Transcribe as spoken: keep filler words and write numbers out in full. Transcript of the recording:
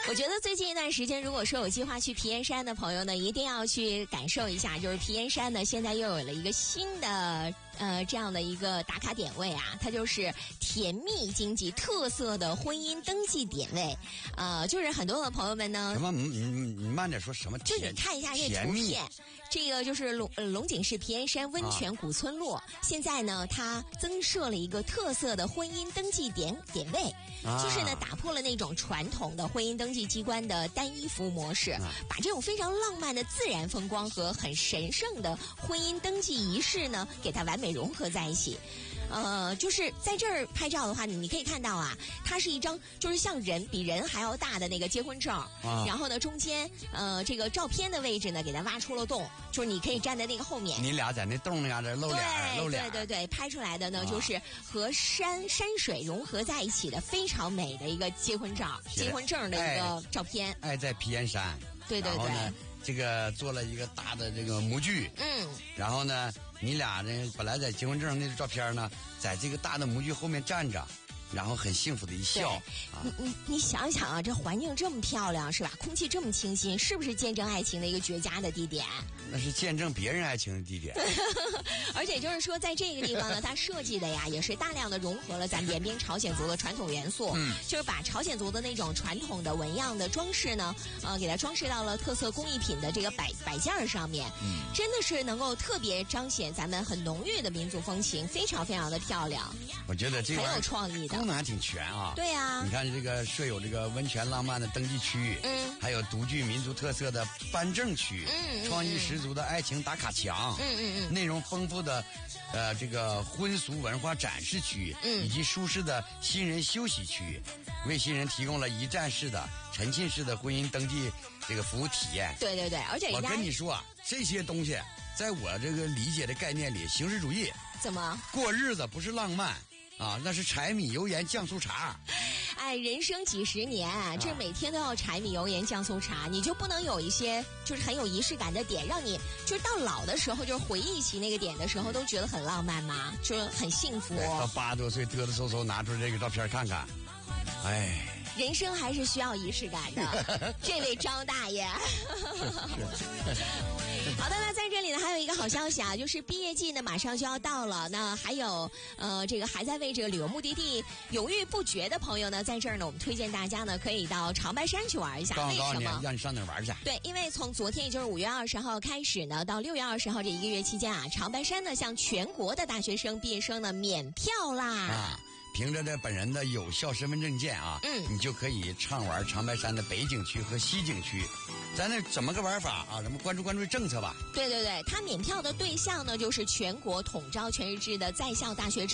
我觉得最近一段时间，如果说有计划去皮炎山的朋友呢，一定要去感受一下，就是皮炎山呢现在又有了一个新的呃这样的一个打卡点位啊，它就是甜蜜经济特色的婚姻登记点位。呃，就是很多的朋友们呢， 什么？你你你慢点说，什么？ 就你看一下这图片，这个就是龙呃龙井市皮炎山温泉古村落，啊、现在呢它增设了一个特色的婚姻登记点点位。 啊、 就是呢，打破了那种传统的婚姻登记机关的单一服务模式，啊、把这种非常浪漫的自然风光和很神圣的婚姻登记仪式呢，给它完美融合在一起。呃，就是在这儿拍照的话，你你可以看到啊，它是一张就是像人比人还要大的那个结婚证，啊、然后呢，中间呃这个照片的位置呢，给它挖出了洞，就是你可以站在那个后面， 你俩在那洞那这露脸露脸， 对对对，拍出来的呢，啊、就是和山山水融合在一起的非常美的一个结婚照、结婚证的一个照片。 爱在皮炎山， 对对对。 然后呢，这个做了一个大的这个模具， 嗯， 然后呢，你俩呢本来在结婚证那个照片呢，在这个大的模具后面站着，然后很幸福的一笑。 啊、你你你想想啊，这环境这么漂亮是吧？空气这么清新，是不是见证爱情的一个绝佳的地点？ 那是见证别人爱情的地点。 而且就是说，在这个地方呢，它设计的呀，也是大量的融合了咱们延边朝鲜族的传统元素。嗯，就是把朝鲜族的那种传统的纹样的装饰呢，呃，给它装饰到了特色工艺品的这个摆摆件上面。嗯，真的是能够特别彰显咱们很浓郁的民族风情，非常非常的漂亮。 我觉得这个很有创意的， 功能还挺全啊。 对啊， 你看这个设有这个温泉浪漫的登记区，嗯，还有独具民族特色的颁证区，嗯，创意十足的爱情打卡墙，嗯嗯嗯，内容丰富的，呃，这个婚俗文化展示区，嗯，以及舒适的新人休息区，为新人提供了一站式的、沉浸式的婚姻登记这个服务体验。 对对对，而且我跟你说啊，这些东西在我这个理解的概念里，形式主义。 怎么过日子不是浪漫啊？那是柴米油盐酱醋茶。 哎，人生几十年，这每天都要柴米油盐酱醋茶，你就不能有一些就是很有仪式感的点，让你就是到老的时候，就是回忆起那个点的时候，都觉得很浪漫吗？就是很幸福。 到八十多岁嘚嘚嗖嗖拿出这个照片看看，哎， 人生还是需要仪式感的。这位张大爷。好的，那在这里呢，还有一个好消息啊，就是毕业季呢马上就要到了。那还有呃，这个还在为这个旅游目的地犹豫不决的朋友呢，在这儿呢，我们推荐大家呢可以到长白山去玩一下。 告诉为什么？ 让你上哪儿玩去？ 对，因为从昨天也就是五月二十号开始呢，到六月二十号这一个月期间啊，长白山呢向全国的大学生、毕业生呢免票啦。 啊。凭着这本人的有效身份证件啊，嗯，你就可以畅玩长白山的北景区和西景区。咱那怎么个玩法啊？咱们关注关注政策吧。 对对对，它免票的对象呢，就是全国统招全日制的在校大学。